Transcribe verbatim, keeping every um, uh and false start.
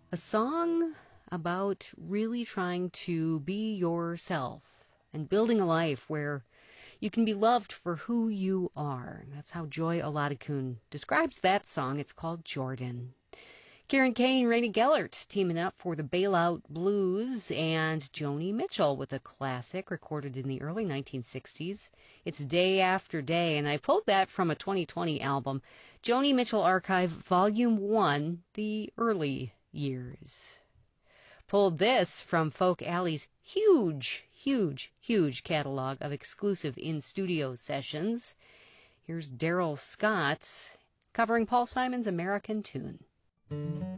A song about really trying to be yourself and building a life where you can be loved for who you are. That's how Joy Oladokun describes that song. It's called Jordan. Kieran Kane, Rainey Gellert teaming up for the Bailout Blues, and Joni Mitchell with a classic recorded in the early nineteen sixties. It's Day After Day, and I pulled that from a twenty twenty album, Joni Mitchell Archive Volume one, The Early Years. Pulled this from Folk Alley's huge, huge, huge catalog of exclusive in-studio sessions. Here's Daryl Scott covering Paul Simon's American Tune.